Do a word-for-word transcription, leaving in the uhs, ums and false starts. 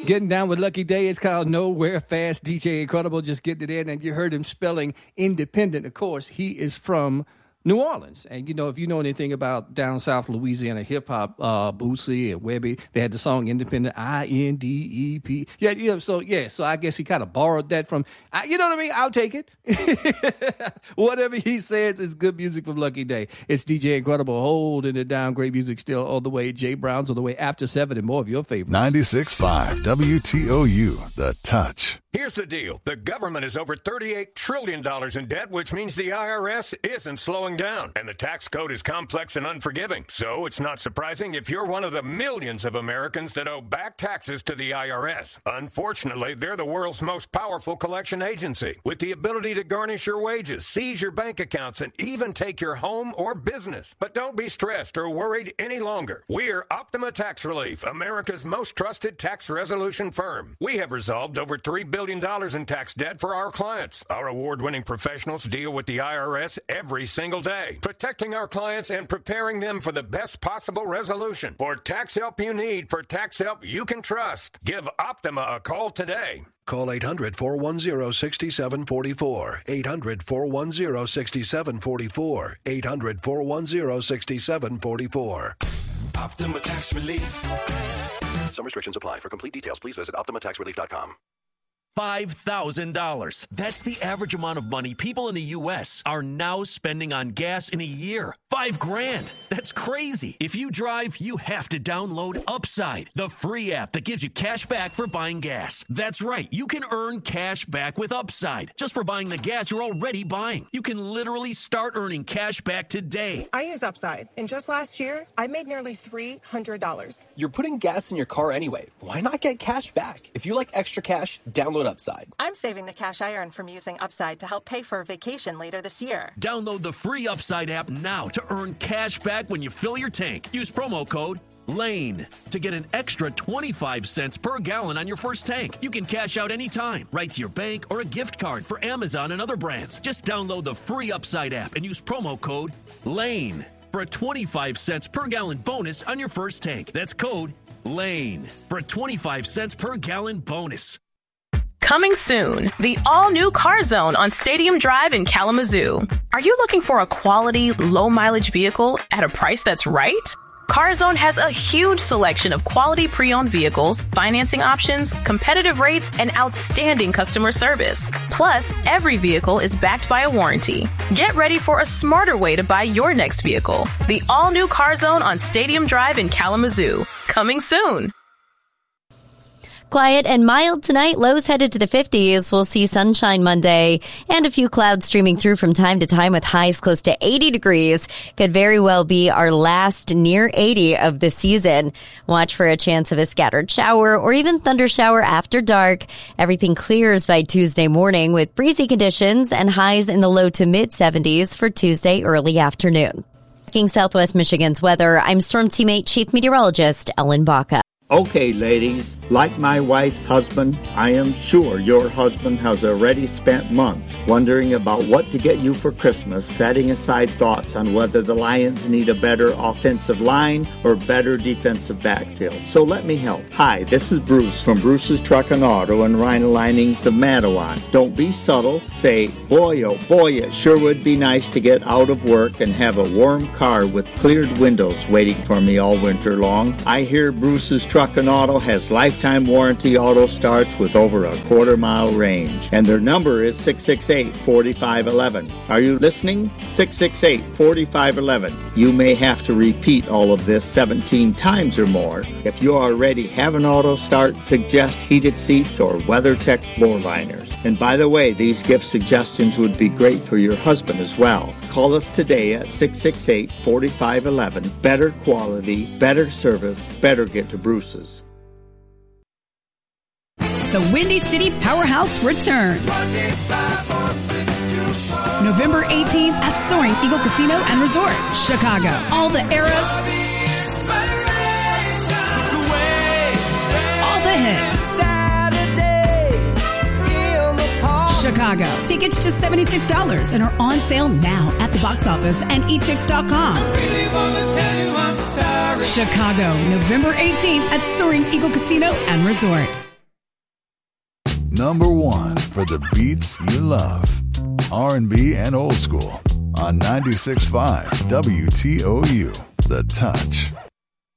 Getting down with Lucky Day. It's called Nowhere Fast. D J Incredible just getting it in, and you heard him spelling independent. Of course, he is from New Orleans. And, you know, if you know anything about down south Louisiana hip-hop, uh, Boosie and Webby, they had the song Independent, I N D E P. Yeah, yeah, so, yeah, so I guess he kind of borrowed that from, I, you know what I mean? I'll take it. Whatever he says is good music from Lucky Day. It's D J Incredible holding it down. Great music still all the way. Jay Brown's all the way after seven and more of your favorites. ninety-six point five W T O U, The Touch. Here's the deal. The government is over thirty-eight trillion dollars in debt, which means the I R S isn't slowing down. And the tax code is complex and unforgiving. So it's not surprising if you're one of the millions of Americans that owe back taxes to the I R S. Unfortunately, they're the world's most powerful collection agency, with the ability to garnish your wages, seize your bank accounts, and even take your home or business. But don't be stressed or worried any longer. We're Optima Tax Relief, America's most trusted tax resolution firm. We have resolved over three billion dollars in tax debt for our clients. Our award-winning professionals deal with the I R S every single day, protecting our clients and preparing them for the best possible resolution. For tax help you need, for tax help you can trust, give Optima a call today. Call eight hundred, four one zero, six seven four four. eight hundred, four one zero, six seven four four. eight hundred, four one zero, six seven four four. Optima Tax Relief. Some restrictions apply. For complete details, please visit optima tax relief dot com. five thousand dollars. That's the average amount of money people in the U S are now spending on gas in a year. Five grand. That's crazy. If you drive, you have to download Upside, the free app that gives you cash back for buying gas. That's right. You can earn cash back with Upside just for buying the gas you're already buying. You can literally start earning cash back today. I use Upside, and just last year, I made nearly three hundred dollars. You're putting gas in your car anyway. Why not get cash back? If you like extra cash, download Upside. I'm saving the cash I earn from using Upside to help pay for a vacation later this year. Download the free Upside app now to earn cash back when you fill your tank. Use promo code LANE to get an extra twenty-five cents per gallon on your first tank. You can cash out anytime, right to your bank or a gift card for Amazon and other brands. Just download the free Upside app and use promo code LANE for a twenty-five cents per gallon bonus on your first tank. That's code LANE for a twenty-five cents per gallon bonus. Coming soon, the all-new Car Zone on Stadium Drive in Kalamazoo. Are you looking for a quality, low-mileage vehicle at a price that's right? CarZone has a huge selection of quality pre-owned vehicles, financing options, competitive rates, and outstanding customer service. Plus, every vehicle is backed by a warranty. Get ready for a smarter way to buy your next vehicle. The all-new CarZone on Stadium Drive in Kalamazoo. Coming soon. Quiet and mild tonight. Lows headed to the fifties. We'll see sunshine Monday and a few clouds streaming through from time to time with highs close to eighty degrees. Could very well be our last near eighty of the season. Watch for a chance of a scattered shower or even thunder shower after dark. Everything clears by Tuesday morning with breezy conditions and highs in the low to mid seventies for Tuesday early afternoon. Checking Southwest Michigan's weather, I'm Storm Teammate Chief Meteorologist Ellen Baca. Okay, ladies, like my wife's husband, I am sure your husband has already spent months wondering about what to get you for Christmas, setting aside thoughts on whether the Lions need a better offensive line or better defensive backfield. So let me help. Hi, this is Bruce from Bruce's Truck and Auto and Rhino Linings of Mattawan. Don't be subtle. Say, boy, oh boy, it sure would be nice to get out of work and have a warm car with cleared windows waiting for me all winter long. I hear Bruce's Truck and Auto has lifetime warranty auto starts with over a quarter mile range. And their number is six six eight, four five one one. Are you listening? six six eight, four five one one. You may have to repeat all of this seventeen times or more. If you already have an auto start, suggest heated seats or WeatherTech floor liners. And by the way, these gift suggestions would be great for your husband as well. Call us today at six six eight, four five one one. Better quality, better service, better get to Bruce's. The Windy City Powerhouse returns. November eighteenth at Soaring Eagle Casino and Resort, Chicago. All the eras, all the hits. Chicago. Tickets just seventy-six dollars and are on sale now at the box office and e tix dot com. Chicago, November eighteenth at Soaring Eagle Casino and Resort. Number one for the beats you love. R and B and old school on ninety-six point five W T O U, The Touch.